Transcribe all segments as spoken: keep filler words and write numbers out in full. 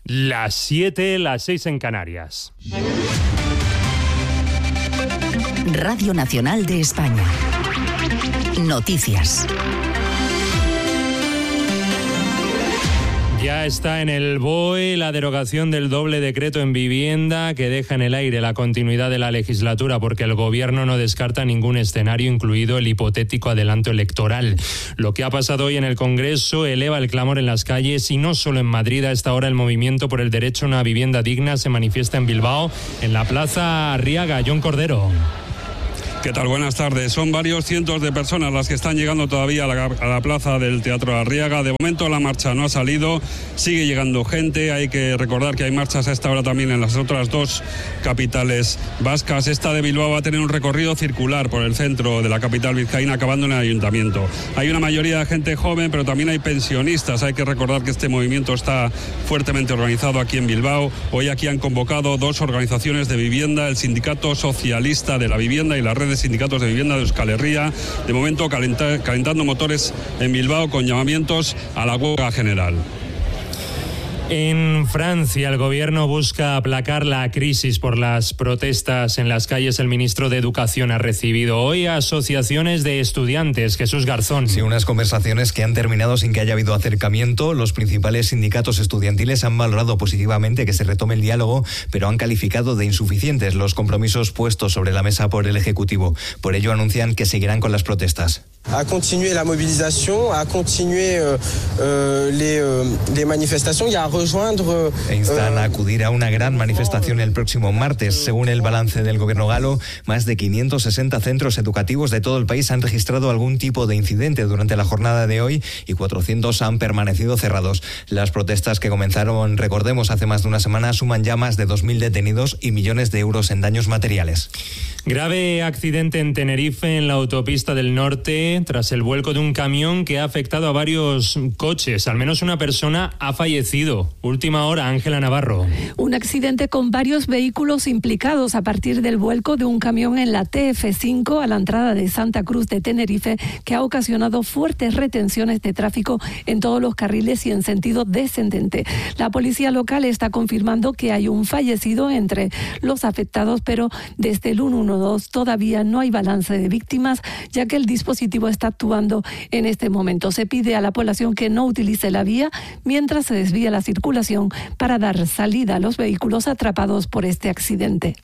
Las siete, las seis en Canarias. Radio Nacional de España. Noticias. Ya está en el B O E la derogación del doble decreto en vivienda que deja en el aire la continuidad de la legislatura porque el gobierno no descarta ningún escenario, incluido el hipotético adelanto electoral. Lo que ha pasado hoy en el Congreso eleva el clamor en las calles y no solo en Madrid. A esta hora el movimiento por el derecho a una vivienda digna se manifiesta en Bilbao, en la Plaza Arriaga. John Cordero. ¿Qué tal? Buenas tardes. Son varios cientos de personas las que están llegando todavía a la, a la plaza del Teatro Arriaga. De momento la marcha no ha salido, sigue llegando gente. Hay que recordar que hay marchas a esta hora también en las otras dos capitales vascas. Esta de Bilbao va a tener un recorrido circular por el centro de la capital vizcaína, acabando en el ayuntamiento. Hay una mayoría de gente joven, pero también hay pensionistas. Hay que recordar que este movimiento está fuertemente organizado aquí en Bilbao. Hoy aquí han convocado dos organizaciones de vivienda, el Sindicato Socialista de la Vivienda y la Red de Sindicatos de Vivienda de Euskal Herria. De momento calenta, calentando motores en Bilbao con llamamientos a la huelga general. En Francia, el gobierno busca aplacar la crisis por las protestas en las calles. El ministro de Educación ha recibido hoy a asociaciones de estudiantes. Jesús Garzón. Sí, unas conversaciones que han terminado sin que haya habido acercamiento. Los principales sindicatos estudiantiles han valorado positivamente que se retome el diálogo, pero han calificado de insuficientes los compromisos puestos sobre la mesa por el Ejecutivo. Por ello anuncian que seguirán con las protestas. A continuer la movilización, a continuer euh, euh, les, euh, les manifestations y a rejoindre... E instan a acudir a una gran manifestación el próximo martes. Según el balance del gobierno galo, más de quinientos sesenta centros educativos de todo el país han registrado algún tipo de incidente durante la jornada de hoy y cuatrocientos han permanecido cerrados. Las protestas que comenzaron, recordemos, hace más de una semana suman ya más de dos mil detenidos y millones de euros en daños materiales. Grave accidente en Tenerife, en la autopista del norte, tras el vuelco de un camión que ha afectado a varios coches. Al menos una persona ha fallecido. Última hora, Ángela Navarro. Un accidente con varios vehículos implicados a partir del vuelco de un camión en la T F cinco a la entrada de Santa Cruz de Tenerife, que ha ocasionado fuertes retenciones de tráfico en todos los carriles y en sentido descendente. La policía local está confirmando que hay un fallecido entre los afectados, pero desde el ciento doce todavía no hay balance de víctimas, ya que el dispositivo está actuando en este momento. Se pide a la población que no utilice la vía mientras se desvía la circulación para dar salida a los vehículos atrapados por este accidente.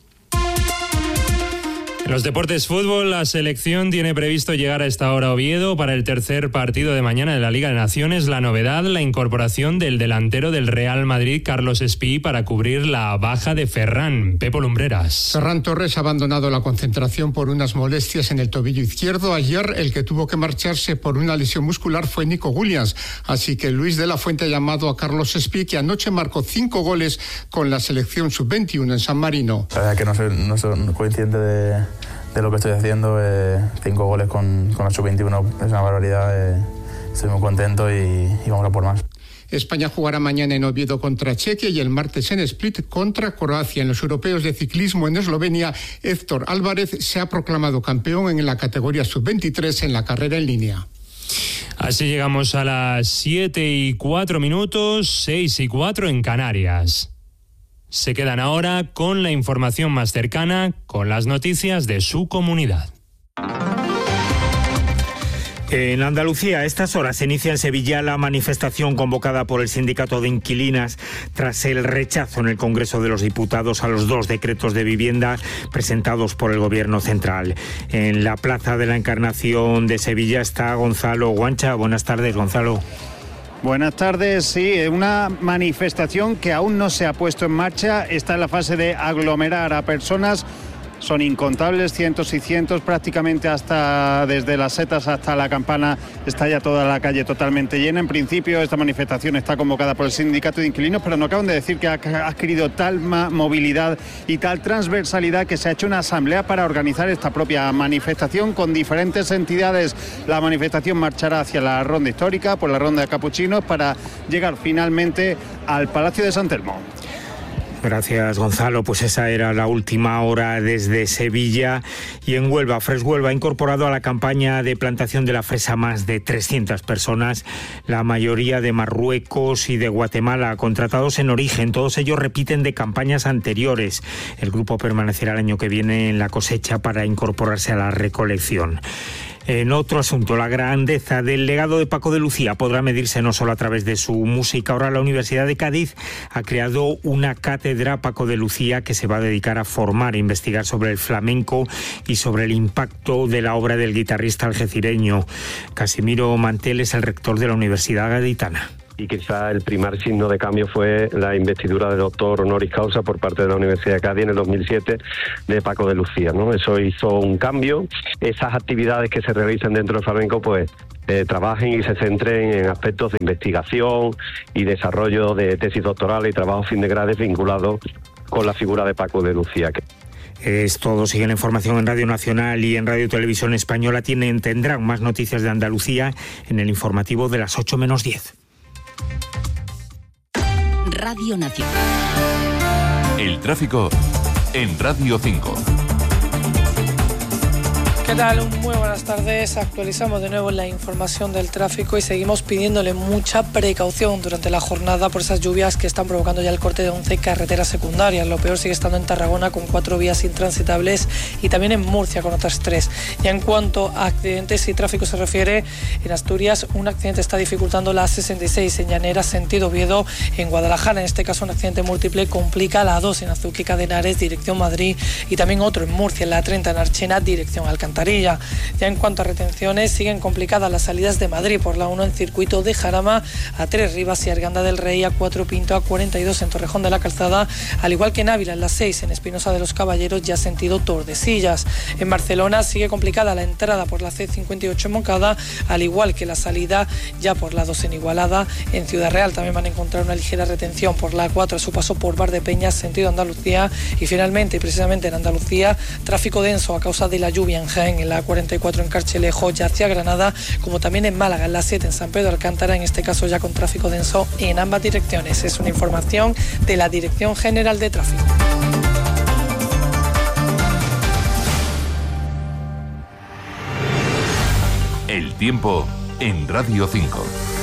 En los deportes fútbol, la selección tiene previsto llegar a esta hora a Oviedo para el tercer partido de mañana de la Liga de Naciones. La novedad, la incorporación del delantero del Real Madrid, Carlos Espí, para cubrir la baja de Ferran. Pepo Lumbreras. Ferran Torres ha abandonado la concentración por unas molestias en el tobillo izquierdo. Ayer el que tuvo que marcharse por una lesión muscular fue Nico Williams. Así que Luis de la Fuente ha llamado a Carlos Espí, que anoche marcó cinco goles con la selección sub veintiuno en San Marino. La verdad que no soy, no soy consciente de... de lo que estoy haciendo. Eh, cinco goles con, con la sub veintiuno es una barbaridad. Eh, estoy muy contento y, y vamos a por más. España jugará mañana en Oviedo contra Chequia y el martes en Split contra Croacia. En los europeos de ciclismo en Eslovenia, Héctor Álvarez se ha proclamado campeón en la categoría sub veintitrés en la carrera en línea. Así llegamos a las siete y cuatro minutos, seis y cuatro en Canarias. Se quedan ahora con la información más cercana, con las noticias de su comunidad. En Andalucía, a estas horas se inicia en Sevilla la manifestación convocada por el Sindicato de Inquilinas tras el rechazo en el Congreso de los Diputados a los dos decretos de vivienda presentados por el Gobierno central. En la Plaza de la Encarnación de Sevilla está Gonzalo Guancha. Buenas tardes, Gonzalo. Buenas tardes, sí, una manifestación que aún no se ha puesto en marcha, está en la fase de aglomerar a personas, son incontables, cientos y cientos, prácticamente hasta desde las setas hasta la campana está ya toda la calle totalmente llena. En principio esta manifestación está convocada por el Sindicato de Inquilinos, pero nos acaban de decir que ha adquirido tal movilidad y tal transversalidad que se ha hecho una asamblea para organizar esta propia manifestación con diferentes entidades. La manifestación marchará hacia la ronda histórica, por la ronda de Capuchinos, para llegar finalmente al Palacio de San Telmo. Gracias, Gonzalo. Pues esa era la última hora desde Sevilla. Y en Huelva, Fresh Huelva ha incorporado a la campaña de plantación de la fresa más de trescientas personas, la mayoría de Marruecos y de Guatemala, contratados en origen. Todos ellos repiten de campañas anteriores. El grupo permanecerá el año que viene en la cosecha para incorporarse a la recolección. En otro asunto, la grandeza del legado de Paco de Lucía podrá medirse no solo a través de su música. Ahora la Universidad de Cádiz ha creado una cátedra Paco de Lucía que se va a dedicar a formar e investigar sobre el flamenco y sobre el impacto de la obra del guitarrista algecireño. Casimiro Mantel es el rector de la Universidad Gaditana. Y quizá el primer signo de cambio fue la investidura de doctor honoris causa por parte de la Universidad de Cádiz en el dos mil siete de Paco de Lucía, ¿no? Eso hizo un cambio. Esas actividades que se realizan dentro del flamenco, pues eh, trabajen y se centren en aspectos de investigación y desarrollo de tesis doctorales y trabajos fin de grado vinculados con la figura de Paco de Lucía. Es todo. Sigue la información en Radio Nacional y en Radio Televisión Española. Tienen, tendrán más noticias de Andalucía en el informativo de las ocho menos diez. Radio Nacional. El tráfico en Radio cinco. ¿Qué tal? Muy buenas tardes. Actualizamos de nuevo la información del tráfico y seguimos pidiéndole mucha precaución durante la jornada por esas lluvias que están provocando ya el corte de once carreteras secundarias. Lo peor sigue estando en Tarragona con cuatro vías intransitables y también en Murcia con otras tres. Y en cuanto a accidentes y tráfico se refiere, en Asturias un accidente está dificultando la A sesenta y seis en Llanera, sentido Oviedo. En Guadalajara, en este caso un accidente múltiple, complica la A dos en Azúquica de Henares, dirección Madrid, y también otro en Murcia, en la A treinta en Archena, dirección Alcantarilla. Ya en cuanto a retenciones, siguen complicadas las salidas de Madrid por la uno en circuito de Jarama, a tres Rivas y Arganda del Rey, a cuatro Pinto, a cuarenta y dos en Torrejón de la Calzada, al igual que en Ávila, en la seis en Espinosa de los Caballeros, ya sentido Tordesillas. En Barcelona sigue complicada la entrada por la C cincuenta y ocho en Moncada, al igual que la salida ya por la dos en Igualada. En Ciudad Real también van a encontrar una ligera retención por la A cuatro a su paso por Bar de Peñas, sentido Andalucía. Y finalmente, y precisamente en Andalucía, tráfico denso a causa de la lluvia en Jaén, en la A cuarenta y cuatro en Carchelejo, ya hacia Granada, como también en Málaga, en la siete en San Pedro Alcántara, en este caso ya con tráfico denso en ambas direcciones. Es una información de la Dirección General de Tráfico. El tiempo en Radio cinco.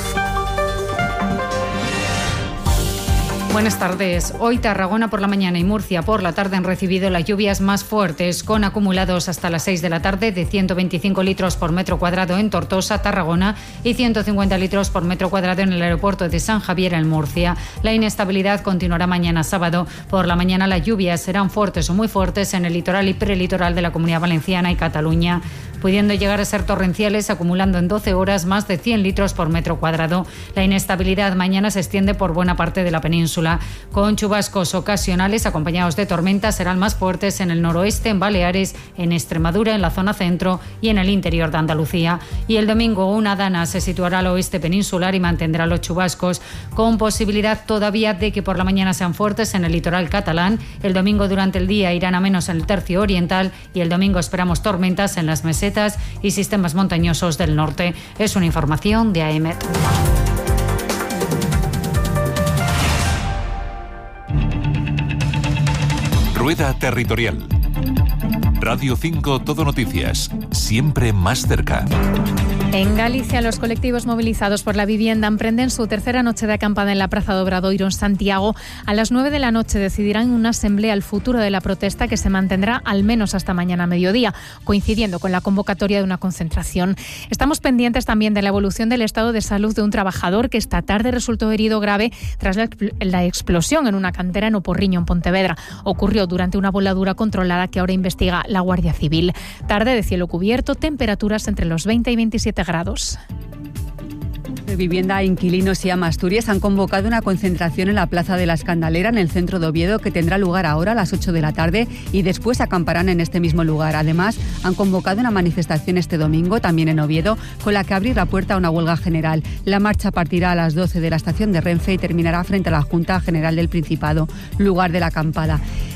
Buenas tardes. Hoy Tarragona por la mañana y Murcia por la tarde han recibido las lluvias más fuertes, con acumulados hasta las seis de la tarde de ciento veinticinco litros por metro cuadrado en Tortosa, Tarragona, y ciento cincuenta litros por metro cuadrado en el aeropuerto de San Javier, en Murcia. La inestabilidad continuará mañana sábado. Por la mañana las lluvias serán fuertes o muy fuertes en el litoral y prelitoral de la Comunidad Valenciana y Cataluña, pudiendo llegar a ser torrenciales, acumulando en doce horas más de cien litros por metro cuadrado. La inestabilidad mañana se extiende por buena parte de la península, con chubascos ocasionales acompañados de tormentas. Serán más fuertes en el noroeste, en Baleares, en Extremadura, en la zona centro y en el interior de Andalucía. Y el domingo una dana se situará al oeste peninsular y mantendrá los chubascos, con posibilidad todavía de que por la mañana sean fuertes en el litoral catalán. El domingo durante el día irán a menos en el tercio oriental y el domingo esperamos tormentas en las mesetas y sistemas montañosos del norte. Es una información de A E M E T. Rueda Territorial. Radio cinco Todo Noticias, siempre más cerca. En Galicia, los colectivos movilizados por la vivienda emprenden su tercera noche de acampada en la Plaza de Obradoiro, en Santiago. A las nueve de la noche decidirán en una asamblea el futuro de la protesta, que se mantendrá al menos hasta mañana a mediodía, coincidiendo con la convocatoria de una concentración. Estamos pendientes también de la evolución del estado de salud de un trabajador que esta tarde resultó herido grave tras la, la explosión en una cantera en Oporriño, en Pontevedra. Ocurrió durante una voladura controlada que ahora investiga la Guardia Civil. Tarde de cielo cubierto, temperaturas entre los veinte y veintisiete grados. De Vivienda, Inquilinos y Amasturias han convocado una concentración en la Plaza de la Escandalera, en el centro de Oviedo, que tendrá lugar ahora a las ocho de la tarde, y después acamparán en este mismo lugar. Además, han convocado una manifestación este domingo, también en Oviedo, con la que abrir la puerta a una huelga general. La marcha partirá a las doce de la estación de Renfe y terminará frente a la Junta General del Principado, lugar de la acampada.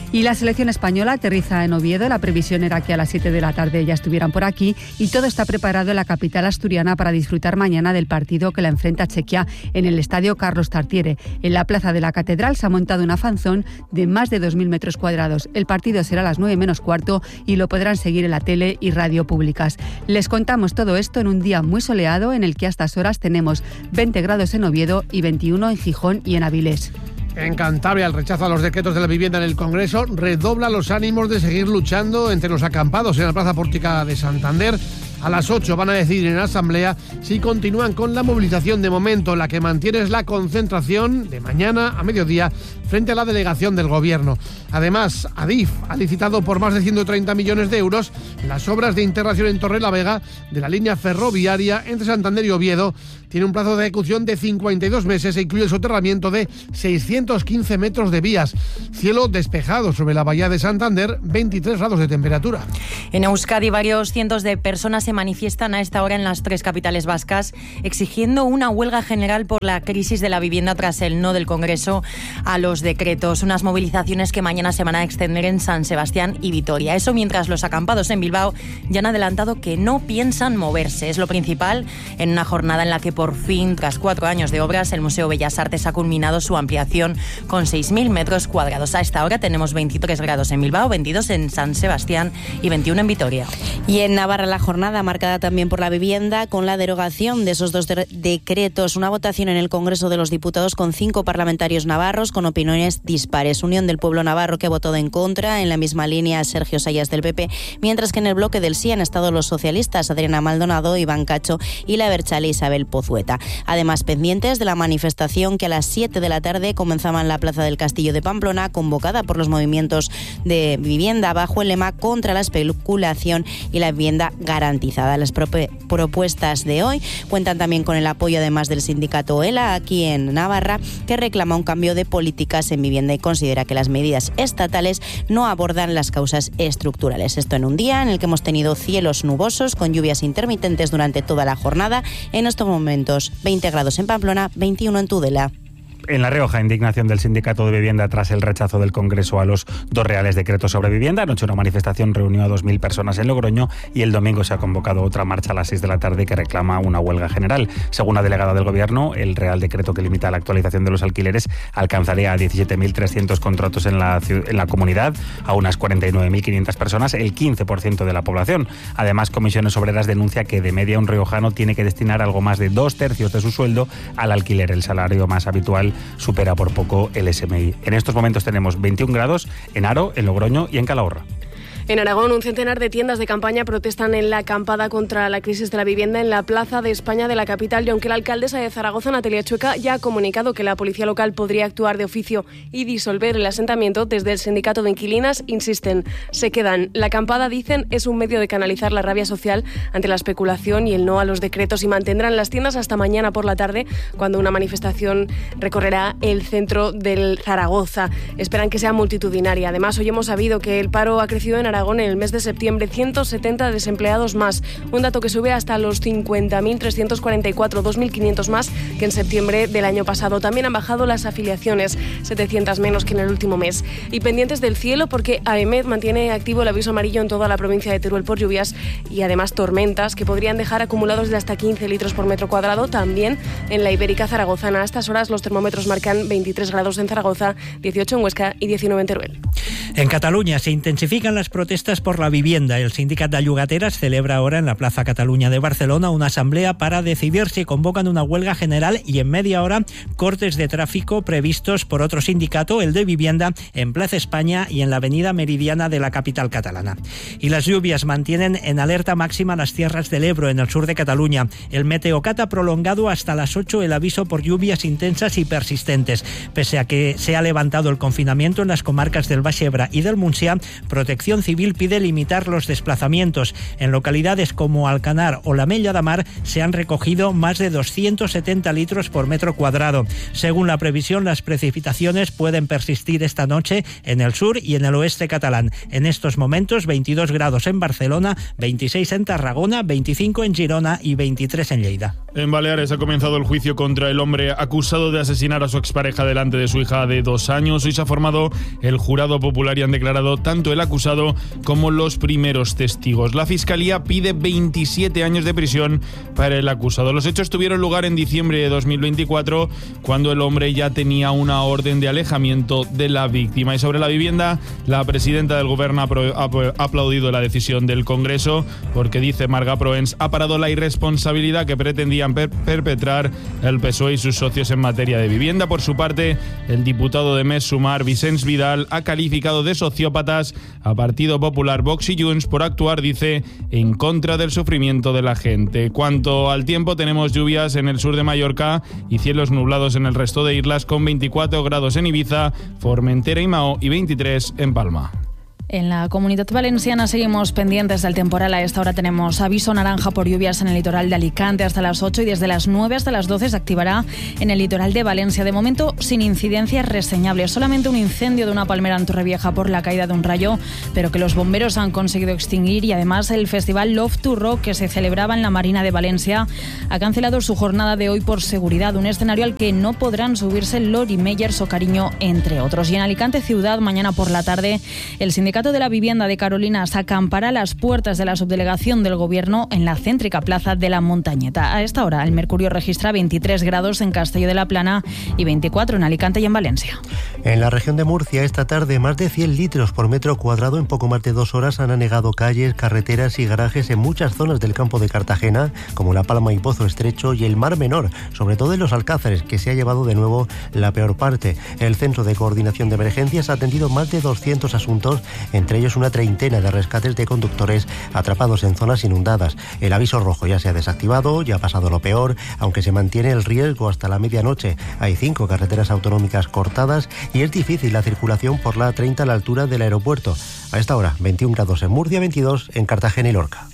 Y la selección española aterriza en Oviedo. La previsión era que a las siete de la tarde ya estuvieran por aquí y todo está preparado en la capital asturiana para disfrutar mañana del partido que la enfrenta a Chequia en el estadio Carlos Tartiere. En la plaza de la Catedral se ha montado una fanzón de más de dos mil metros cuadrados. El partido será a las nueve menos cuarto y lo podrán seguir en la tele y radio públicas. Les contamos todo esto en un día muy soleado en el que a estas horas tenemos veinte grados en Oviedo y veintiuno en Gijón y en Avilés. En Cantabria, el rechazo a los decretos de la vivienda en el Congreso redobla los ánimos de seguir luchando entre los acampados en la Plaza Pórtica de Santander. A las ocho van a decidir en asamblea si continúan con la movilización. De momento, la que mantiene es la concentración de mañana a mediodía frente a la delegación del Gobierno. Además, Adif ha licitado por más de ciento treinta millones de euros las obras de integración en Torrelavega de la línea ferroviaria entre Santander y Oviedo. Tiene un plazo de ejecución de cincuenta y dos meses e incluye el soterramiento de seiscientos quince metros de vías. Cielo despejado sobre la bahía de Santander, veintitrés grados de temperatura. En Euskadi, varios cientos de personas se manifiestan a esta hora en las tres capitales vascas exigiendo una huelga general por la crisis de la vivienda tras el no del Congreso a los decretos. Unas movilizaciones que mañana se van a extender en San Sebastián y Vitoria. Eso mientras los acampados en Bilbao ya han adelantado que no piensan moverse. Es lo principal en una jornada en la que por fin, tras cuatro años de obras, el Museo Bellas Artes ha culminado su ampliación con seis mil metros cuadrados. A esta hora tenemos veintitrés grados en Bilbao, veintidós en San Sebastián y veintiuno en Vitoria. Y en Navarra la jornada marcada también por la vivienda, con la derogación de esos dos de- decretos. Una votación en el Congreso de los Diputados con cinco parlamentarios navarros con opiniones dispares. Unión del Pueblo Navarro, que votó en contra, en la misma línea Sergio Sayas del P P, mientras que en el bloque del sí han estado los socialistas Adriana Maldonado, Iván Cacho y la abertzale Isabel Pozueta. Además, pendientes de la manifestación que a las siete de la tarde comenzaba en la Plaza del Castillo de Pamplona, convocada por los movimientos de vivienda bajo el lema contra la especulación y la vivienda garantizada. Las propuestas de hoy cuentan también con el apoyo además del sindicato ELA aquí en Navarra, que reclama un cambio de políticas en vivienda y considera que las medidas estatales no abordan las causas estructurales. Esto en un día en el que hemos tenido cielos nubosos con lluvias intermitentes durante toda la jornada. En estos momentos veinte grados en Pamplona, veintiuno en Tudela. En La Rioja, indignación del Sindicato de Vivienda tras el rechazo del Congreso a los dos reales decretos sobre vivienda. Anoche una manifestación reunió a dos mil personas en Logroño y el domingo se ha convocado otra marcha a las seis de la tarde que reclama una huelga general. Según la delegada del Gobierno, el real decreto que limita la actualización de los alquileres alcanzaría a diecisiete mil trescientos contratos en la, en la comunidad, a unas cuarenta y nueve mil quinientas personas, el quince por ciento de la población. Además, Comisiones Obreras denuncia que de media un riojano tiene que destinar algo más de dos tercios de su sueldo al alquiler. El salario más habitual supera por poco el S M I. En estos momentos tenemos veintiún grados en Haro, en Logroño y en Calahorra. En Aragón, un centenar de tiendas de campaña protestan en la acampada contra la crisis de la vivienda en la Plaza de España de la capital, y aunque la alcaldesa de Zaragoza, Natalia Chueca, ya ha comunicado que la policía local podría actuar de oficio y disolver el asentamiento, desde el sindicato de inquilinas insisten, se quedan. La acampada, dicen, es un medio de canalizar la rabia social ante la especulación y el no a los decretos, y mantendrán las tiendas hasta mañana por la tarde, cuando una manifestación recorrerá el centro del Zaragoza. Esperan que sea multitudinaria. Además, hoy hemos sabido que el paro ha crecido en Aragón en el mes de septiembre, ciento setenta desempleados más, un dato que sube hasta los cincuenta mil trescientos cuarenta y cuatro, dos mil quinientos más que en septiembre del año pasado. También han bajado las afiliaciones, setecientas menos que en el último mes. Y pendientes del cielo, porque AEMET mantiene activo el aviso amarillo en toda la provincia de Teruel por lluvias y además tormentas que podrían dejar acumulados de hasta quince litros por metro cuadrado. También en la Ibérica zaragozana, a estas horas los termómetros marcan veintitrés grados en Zaragoza, dieciocho en Huesca y diecinueve en Teruel. En Cataluña se intensifican las protestas por la vivienda. El Sindicat de Llogateras celebra ahora en la Plaza Cataluña de Barcelona una asamblea para decidir si convocan una huelga general, y en media hora cortes de tráfico previstos por otro sindicato, el de vivienda, en Plaza España y en la avenida Meridiana de la capital catalana. Y las lluvias mantienen en alerta máxima las tierras del Ebro, en el sur de Cataluña. El Meteocat ha prolongado hasta las ocho el aviso por lluvias intensas y persistentes. Pese a que se ha levantado el confinamiento en las comarcas del Baix Ebre y del Montsià, Protección Civil pide limitar los desplazamientos. En localidades como Alcanar o la Mella de Mar se han recogido más de doscientos setenta litros por metro cuadrado. Según la previsión, las precipitaciones pueden persistir esta noche en el sur y en el oeste catalán. En estos momentos, veintidós grados en Barcelona, veintiséis en Tarragona, veinticinco en Girona y veintitrés en Lleida. En Baleares ha comenzado el juicio contra el hombre acusado de asesinar a su expareja delante de su hija de dos años. Hoy se ha formado el jurado popular cautelar y han declarado tanto el acusado como los primeros testigos. La Fiscalía pide veintisiete años de prisión para el acusado. Los hechos tuvieron lugar en diciembre de dos mil veinticuatro, cuando el hombre ya tenía una orden de alejamiento de la víctima. Y sobre la vivienda, la presidenta del Gobierno ha aplaudido la decisión del Congreso porque, dice Marga Proens, ha parado la irresponsabilidad que pretendían per perpetrar el P S O E y sus socios en materia de vivienda. Por su parte, el diputado de Més Sumar, Vicenç Vidal, ha calificado de sociópatas a Partido Popular, Vox y Junts por actuar, dice, en contra del sufrimiento de la gente. Cuanto al tiempo, tenemos lluvias en el sur de Mallorca y cielos nublados en el resto de islas, con veinticuatro grados en Ibiza, Formentera y Mahó y veintitrés en Palma. En la Comunidad Valenciana seguimos pendientes del temporal. A esta hora tenemos aviso naranja por lluvias en el litoral de Alicante hasta las ocho y desde las nueve hasta las doce se activará en el litoral de Valencia. De momento, sin incidencias reseñables. Solamente un incendio de una palmera en Torrevieja por la caída de un rayo, pero que los bomberos han conseguido extinguir. Y además el festival Love to Rock, que se celebraba en la Marina de Valencia, ha cancelado su jornada de hoy por seguridad. Un escenario al que no podrán subirse Lori Meyers o Cariño, entre otros. Y en Alicante ciudad, mañana por la tarde, el sindicato de la Vivienda de Carolinas acampará a las puertas de la subdelegación del Gobierno en la céntrica plaza de la Montañeta. A esta hora, el mercurio registra veintitrés grados en Castelló de la Plana y veinticuatro en Alicante y en Valencia. En la región de Murcia, esta tarde, más de cien litros por metro cuadrado en poco más de dos horas han anegado calles, carreteras y garajes en muchas zonas del campo de Cartagena, como La Palma y Pozo Estrecho, y el Mar Menor, sobre todo en los Alcázares, que se ha llevado de nuevo la peor parte. El Centro de Coordinación de Emergencias ha atendido más de doscientos asuntos, entre ellos una treintena de rescates de conductores atrapados en zonas inundadas. El aviso rojo ya se ha desactivado, ya ha pasado lo peor, aunque se mantiene el riesgo hasta la medianoche. Hay cinco carreteras autonómicas cortadas y es difícil la circulación por la A treinta a la altura del aeropuerto. A esta hora, veintiún grados en Murcia, veintidós en Cartagena y Lorca.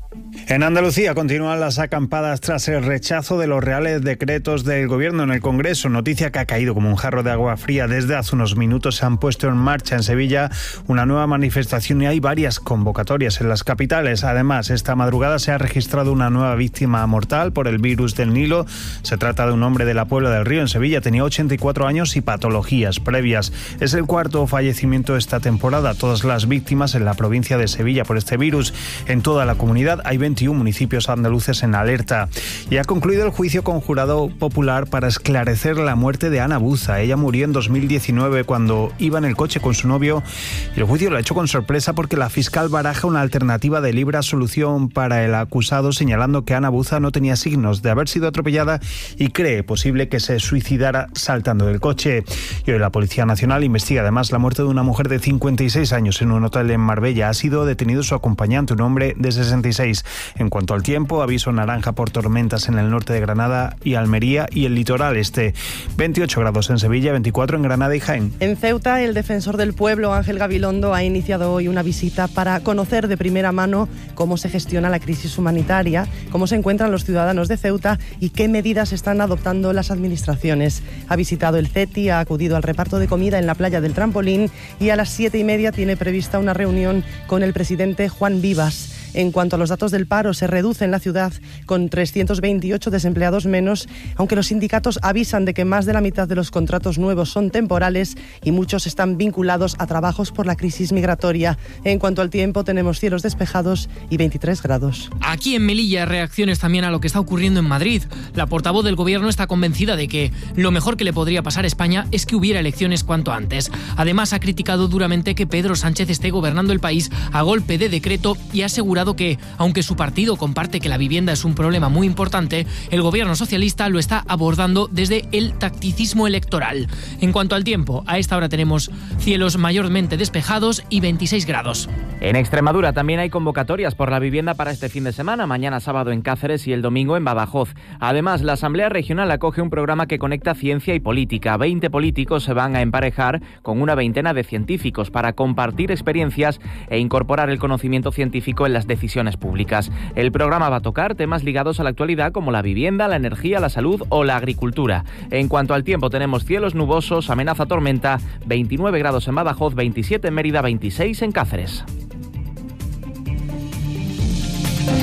En Andalucía continúan las acampadas tras el rechazo de los reales decretos del Gobierno en el Congreso. Noticia que ha caído como un jarro de agua fría. Desde hace unos minutos se han puesto en marcha en Sevilla una nueva manifestación y hay varias convocatorias en las capitales. Además, esta madrugada se ha registrado una nueva víctima mortal por el virus del Nilo. Se trata de un hombre de la Puebla del Río, en Sevilla. Tenía ochenta y cuatro años y patologías previas. Es el cuarto fallecimiento esta temporada. Todas las víctimas en la provincia de Sevilla por este virus. En toda la comunidad hay veintiún municipios andaluces en alerta. Y ha concluido el juicio con jurado popular para esclarecer la muerte de Ana Buza. Ella murió en dos mil diecinueve cuando iba en el coche con su novio y el juicio lo ha hecho con sorpresa porque la fiscal baraja una alternativa de libre absolución para el acusado, señalando que Ana Buza no tenía signos de haber sido atropellada y cree posible que se suicidara saltando del coche. Y hoy la Policía Nacional investiga además la muerte de una mujer de cincuenta y seis años en un hotel en Marbella. Ha sido detenido su acompañante, un hombre de sesenta y seis. En cuanto al tiempo, aviso naranja por tormentas en el norte de Granada y Almería y el litoral este. veintiocho grados en Sevilla, veinticuatro en Granada y Jaén. En Ceuta, el defensor del pueblo, Ángel Gabilondo, ha iniciado hoy una visita para conocer de primera mano cómo se gestiona la crisis humanitaria, cómo se encuentran los ciudadanos de Ceuta y qué medidas están adoptando las administraciones. Ha visitado el CETI, ha acudido al reparto de comida en la playa del Trampolín y a las siete y media tiene prevista una reunión con el presidente Juan Vivas. En cuanto a los datos del paro, se reduce en la ciudad con trescientos veintiocho desempleados menos, aunque los sindicatos avisan de que más de la mitad de los contratos nuevos son temporales y muchos están vinculados a trabajos por la crisis migratoria. En cuanto al tiempo, tenemos cielos despejados y veintitrés grados. Aquí en Melilla, reacciones también a lo que está ocurriendo en Madrid. La portavoz del Gobierno está convencida de que lo mejor que le podría pasar a España es que hubiera elecciones cuanto antes. Además, ha criticado duramente que Pedro Sánchez esté gobernando el país a golpe de decreto y ha asegurado que, aunque su partido comparte que la vivienda es un problema muy importante, el gobierno socialista lo está abordando desde el tacticismo electoral. En cuanto al tiempo, a esta hora tenemos cielos mayormente despejados y veintiséis grados. En Extremadura también hay convocatorias por la vivienda para este fin de semana, mañana sábado en Cáceres y el domingo en Badajoz. Además, la Asamblea Regional acoge un programa que conecta ciencia y política. veinte políticos se van a emparejar con una veintena de científicos para compartir experiencias e incorporar el conocimiento científico en las decisiones públicas. El programa va a tocar temas ligados a la actualidad como la vivienda, la energía, la salud o la agricultura. En cuanto al tiempo, tenemos cielos nubosos, amenaza tormenta, veintinueve grados en Badajoz, veintisiete en Mérida, veintiséis en Cáceres.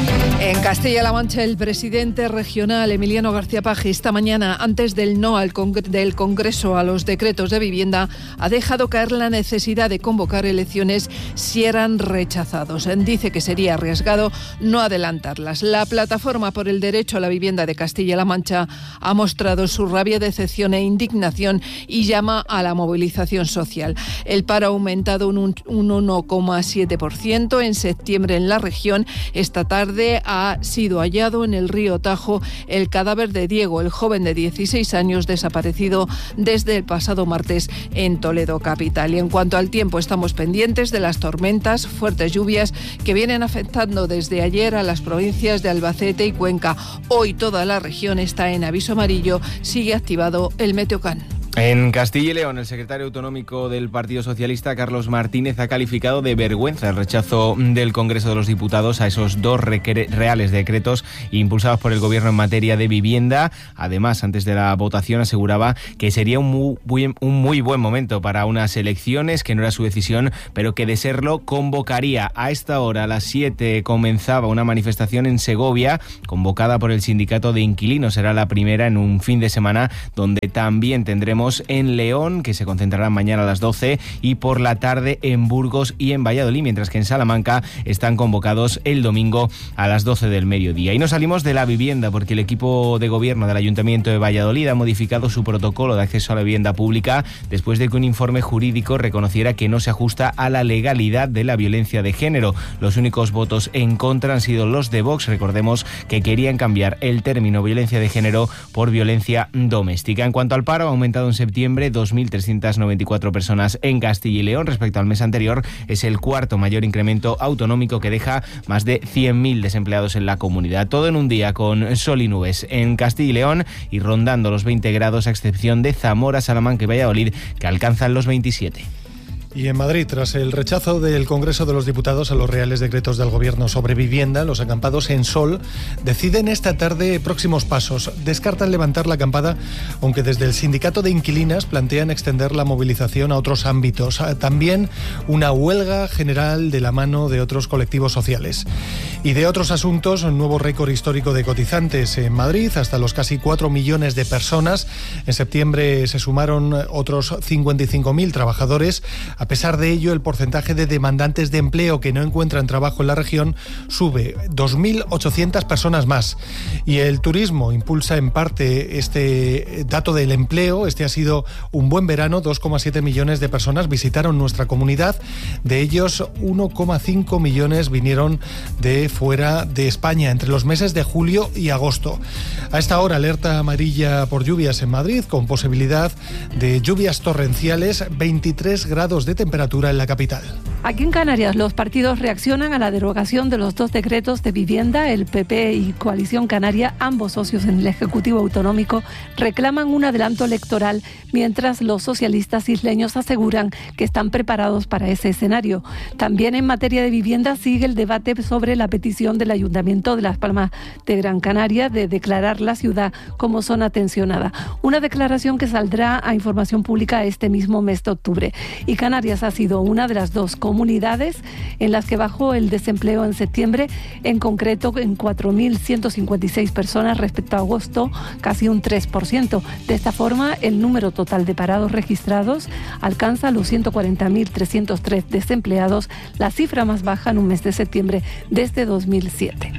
En Castilla-La Mancha, el presidente regional Emiliano García Paje esta mañana, antes del no al congre- del Congreso a los decretos de vivienda, ha dejado caer la necesidad de convocar elecciones si eran rechazados. Dice que sería arriesgado no adelantarlas. La Plataforma por el Derecho a la Vivienda de Castilla-La Mancha ha mostrado su rabia, decepción e indignación y llama a la movilización social. El paro ha aumentado un, un uno coma siete por ciento en septiembre en la región. Esta tarde ha sido hallado en el río Tajo el cadáver de Diego, el joven de dieciséis años desaparecido desde el pasado martes en Toledo capital. Y en cuanto al tiempo, estamos pendientes de las tormentas, fuertes lluvias que vienen afectando desde ayer a las provincias de Albacete y Cuenca. Hoy toda la región está en aviso amarillo, sigue activado el Meteocan. En Castilla y León, el secretario autonómico del Partido Socialista, Carlos Martínez, ha calificado de vergüenza el rechazo del Congreso de los Diputados a esos dos reales decretos impulsados por el Gobierno en materia de vivienda. Además, antes de la votación, aseguraba que sería un muy, buen, un muy buen momento para unas elecciones, que no era su decisión, pero que de serlo convocaría. A esta hora, a las siete, comenzaba una manifestación en Segovia, convocada por el Sindicato de Inquilinos. Será la primera en un fin de semana donde también tendremos en León, que se concentrarán mañana a las doce, y por la tarde en Burgos y en Valladolid, mientras que en Salamanca están convocados el domingo a las doce del mediodía. Y no salimos de la vivienda porque el equipo de gobierno del Ayuntamiento de Valladolid ha modificado su protocolo de acceso a la vivienda pública después de que un informe jurídico reconociera que no se ajusta a la legalidad de la violencia de género. Los únicos votos en contra han sido los de Vox. Recordemos que querían cambiar el término violencia de género por violencia doméstica. En cuanto al paro, ha aumentado en septiembre dos mil trescientas noventa y cuatro personas en Castilla y León respecto al mes anterior. Es el cuarto mayor incremento autonómico que deja más de cien mil desempleados en la comunidad. Todo en un día con sol y nubes en Castilla y León y rondando los veinte grados, a excepción de Zamora, Salamanca y Valladolid, que alcanzan los veintisiete. Y en Madrid, tras el rechazo del Congreso de los Diputados a los reales decretos del Gobierno sobre vivienda, los acampados en Sol deciden esta tarde próximos pasos. Descartan levantar la acampada, aunque desde el Sindicato de Inquilinas plantean extender la movilización a otros ámbitos. También una huelga general de la mano de otros colectivos sociales. Y de otros asuntos, un nuevo récord histórico de cotizantes en Madrid, hasta los casi cuatro millones de personas. En septiembre se sumaron otros cincuenta y cinco mil trabajadores. A pesar de ello, el porcentaje de demandantes de empleo que no encuentran trabajo en la región sube dos mil ochocientas personas más. Y el turismo impulsa en parte este dato del empleo. Este ha sido un buen verano. dos coma siete millones de personas visitaron nuestra comunidad. De ellos, uno coma cinco millones vinieron de fuera de España entre los meses de julio y agosto. A esta hora, alerta amarilla por lluvias en Madrid, con posibilidad de lluvias torrenciales, veintitrés grados de temperatura en la capital. Aquí en Canarias, los partidos reaccionan a la derogación de los dos decretos de vivienda. El P P y Coalición Canaria, ambos socios en el Ejecutivo Autonómico, reclaman un adelanto electoral, mientras los socialistas isleños aseguran que están preparados para ese escenario. También en materia de vivienda sigue el debate sobre la petición del Ayuntamiento de Las Palmas de Gran Canaria de declarar la ciudad como zona tensionada. Una declaración que saldrá a información pública este mismo mes de octubre. Y Canarias ha sido una de las dos comunidades en las que bajó el desempleo en septiembre, en concreto en cuatro mil ciento cincuenta y seis personas respecto a agosto, casi un tres por ciento. De esta forma, el número total de parados registrados alcanza los ciento cuarenta mil trescientos tres desempleados, la cifra más baja en un mes de septiembre desde dos mil siete.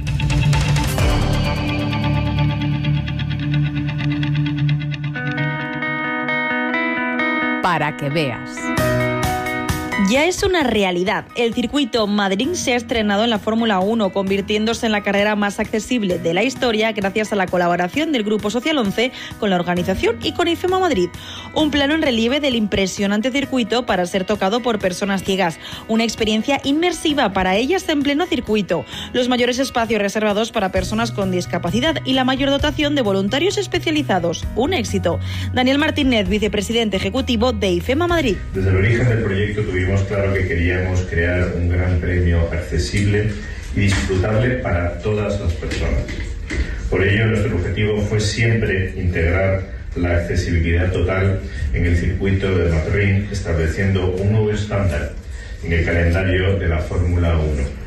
Para que veas. Ya es una realidad. El circuito Madrid se ha estrenado en la Fórmula uno, convirtiéndose en la carrera más accesible de la historia gracias a la colaboración del Grupo Social once con la organización y con IFEMA Madrid. Un plano en relieve del impresionante circuito para ser tocado por personas ciegas. Una experiencia inmersiva para ellas en pleno circuito. Los mayores espacios reservados para personas con discapacidad y la mayor dotación de voluntarios especializados. Un éxito. Daniel Martínez, vicepresidente ejecutivo de IFEMA Madrid. Desde el origen del proyecto tuvimos claro que queríamos crear un gran premio accesible y disfrutable para todas las personas. Por ello, nuestro objetivo fue siempre integrar la accesibilidad total en el circuito de Madrid, estableciendo un nuevo estándar en el calendario de la Fórmula uno.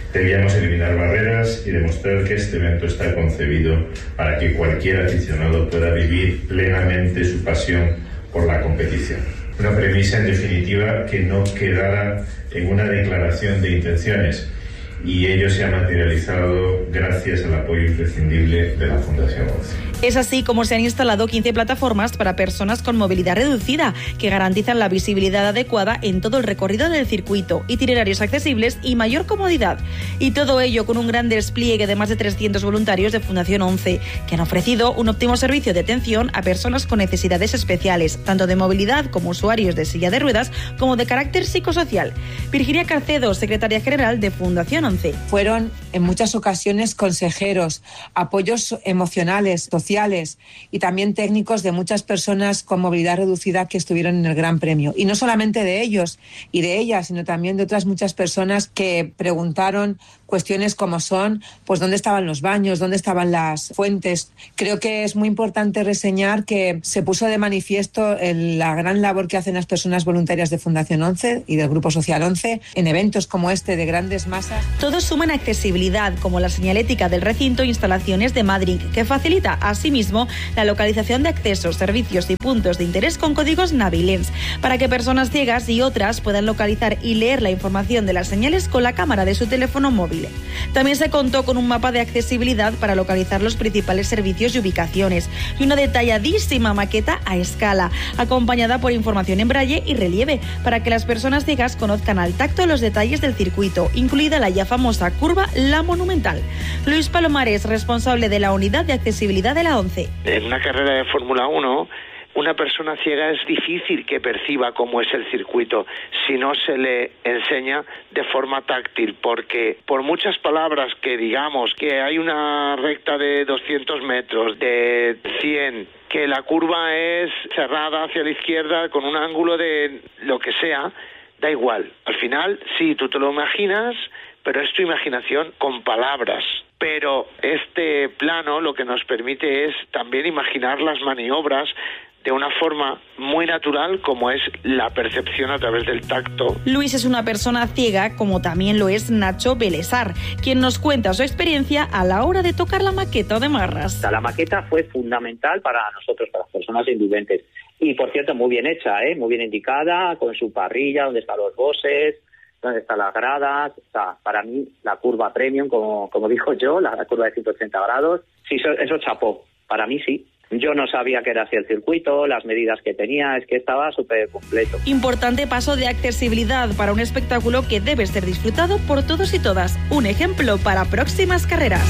Debíamos eliminar barreras y demostrar que este evento está concebido para que cualquier aficionado pueda vivir plenamente su pasión por la competición. Una premisa, en definitiva, que no quedara en una declaración de intenciones, y ello se ha materializado gracias al apoyo imprescindible de la Fundación once. Es así como se han instalado quince plataformas para personas con movilidad reducida, que garantizan la visibilidad adecuada en todo el recorrido del circuito, itinerarios accesibles y mayor comodidad. Y todo ello con un gran despliegue de más de trescientos voluntarios de Fundación once, que han ofrecido un óptimo servicio de atención a personas con necesidades especiales, tanto de movilidad como usuarios de silla de ruedas, como de carácter psicosocial. Virginia Carcedo, secretaria general de Fundación once. Fueron en muchas ocasiones consejeros, apoyos emocionales, sociales y también técnicos de muchas personas con movilidad reducida que estuvieron en el Gran Premio. Y no solamente de ellos y de ellas, sino también de otras muchas personas que preguntaron cuestiones como son, pues dónde estaban los baños, dónde estaban las fuentes. Creo que es muy importante reseñar que se puso de manifiesto el, la gran labor que hacen las personas voluntarias de Fundación once y del Grupo Social once en eventos como este de grandes masas. Todos suman accesibilidad, como la señalética del recinto e instalaciones de Madrid, que facilita asimismo la localización de accesos, servicios y puntos de interés con códigos Navilens, para que personas ciegas y otras puedan localizar y leer la información de las señales con la cámara de su teléfono móvil. También se contó con un mapa de accesibilidad para localizar los principales servicios y ubicaciones, y una detalladísima maqueta a escala, acompañada por información en braille y relieve, para que las personas ciegas conozcan al tacto los detalles del circuito, incluida la ya famosa curva La Monumental. Luis Palomares, responsable de la unidad de accesibilidad de la once. En una carrera de Fórmula uno, una persona ciega es difícil que perciba cómo es el circuito si no se le enseña de forma táctil, porque por muchas palabras que digamos que hay una recta de doscientos metros, de cien, que la curva es cerrada hacia la izquierda con un ángulo de lo que sea, da igual. Al final, sí, tú te lo imaginas, pero es tu imaginación con palabras. Pero este plano lo que nos permite es también imaginar las maniobras de una forma muy natural, como es la percepción a través del tacto. Luis es una persona ciega, como también lo es Nacho Belesar, quien nos cuenta su experiencia a la hora de tocar la maqueta de Marras. La maqueta fue fundamental para nosotros, para las personas invidentes. Y, por cierto, muy bien hecha, ¿eh? Muy bien indicada, con su parrilla, donde están los bosses, donde están las gradas. O sea, para mí, la curva premium, como, como dijo yo, la curva de ciento ochenta grados, sí, eso, eso chapó. Para mí sí. Yo no sabía que era así el circuito, las medidas que tenía, es que estaba súper completo. Importante paso de accesibilidad para un espectáculo que debe ser disfrutado por todos y todas. Un ejemplo para próximas carreras.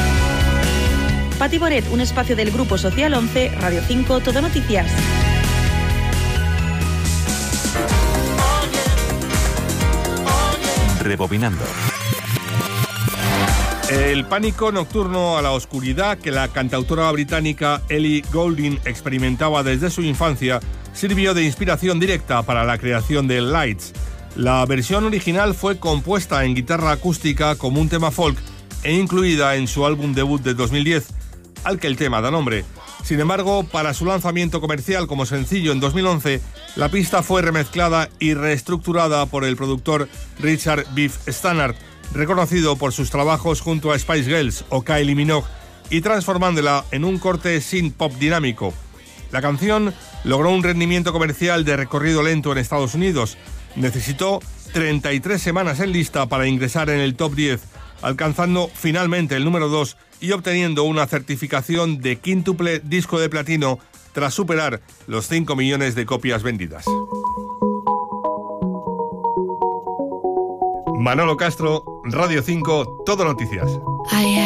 Pati Boret, un espacio del Grupo Social once, Radio cinco, Todo Noticias. Rebobinando. El pánico nocturno a la oscuridad que la cantautora británica Ellie Goulding experimentaba desde su infancia sirvió de inspiración directa para la creación de Lights. La versión original fue compuesta en guitarra acústica como un tema folk e incluida en su álbum debut de dos mil diez, al que el tema da nombre. Sin embargo, para su lanzamiento comercial como sencillo en dos mil once, la pista fue remezclada y reestructurada por el productor Richard Beef Stannard, reconocido por sus trabajos junto a Spice Girls o Kylie Minogue, y transformándola en un corte synth pop dinámico. La canción logró un rendimiento comercial de recorrido lento en Estados Unidos. Necesitó treinta y tres semanas en lista para ingresar en el top diez, alcanzando finalmente el número dos y obteniendo una certificación de quíntuple disco de platino tras superar los cinco millones de copias vendidas. Manolo Castro, Radio cinco, Todo Noticias.